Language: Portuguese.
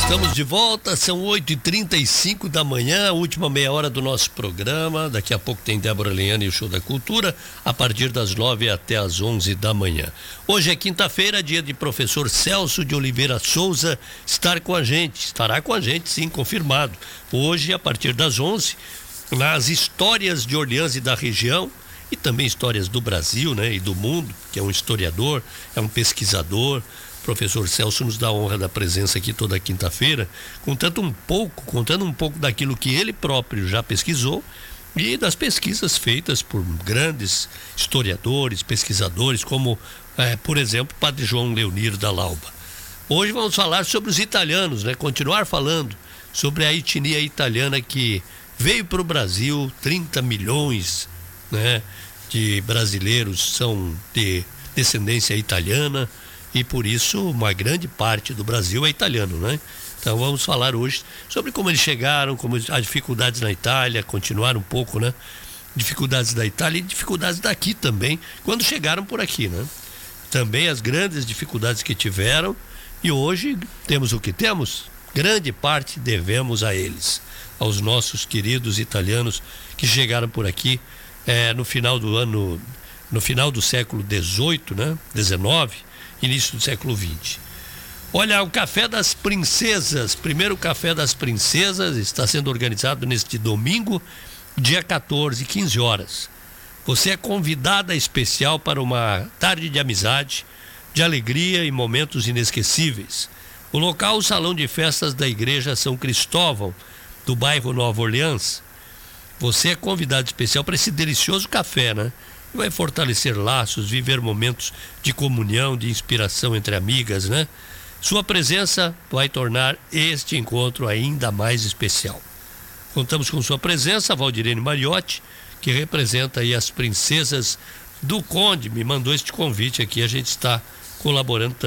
Estamos de volta, são 8h35 da manhã, a última meia hora do nosso programa. Daqui a pouco tem Débora Leane e o Show da Cultura, a partir das 9 até as 11 da manhã. Hoje é quinta-feira, dia de professor Celso de Oliveira Souza estará com a gente, sim, confirmado. Hoje, a partir das 11, nas histórias de Orleans e da região, e também histórias do Brasil, né, e do mundo, que é um historiador, é um pesquisador. Professor Celso nos dá a honra da presença aqui toda quinta-feira, contando um pouco daquilo que ele próprio já pesquisou e das pesquisas feitas por grandes historiadores, pesquisadores, como, por exemplo, Padre João Leonir da Lauba. Hoje vamos falar sobre os italianos, né? Continuar falando sobre a etnia italiana que veio para o Brasil. 30 milhões, né, de brasileiros são de descendência italiana. E por isso uma grande parte do Brasil é italiano, né? Então vamos falar hoje sobre como eles chegaram, como as dificuldades na Itália, continuar um pouco, né? Dificuldades da Itália e dificuldades daqui também, quando chegaram por aqui, né? Também as grandes dificuldades que tiveram, e hoje temos o que temos, grande parte devemos a eles, aos nossos queridos italianos que chegaram por aqui no final do século XVIII, né? XIX, início do século XX. Olha, o Café das Princesas, primeiro Café das Princesas, está sendo organizado neste domingo, dia 14, 15 horas. Você é convidada especial para uma tarde de amizade, de alegria e momentos inesquecíveis. O local, o Salão de Festas da Igreja São Cristóvão, do bairro Nova Orleans. Você é convidado especial para esse delicioso café, né? Vai fortalecer laços, viver momentos de comunhão, de inspiração entre amigas, né? Sua presença vai tornar este encontro ainda mais especial. Contamos com sua presença, Valdirene Mariotti, que representa aí as princesas do Conde, me mandou este convite aqui, a gente está colaborando também.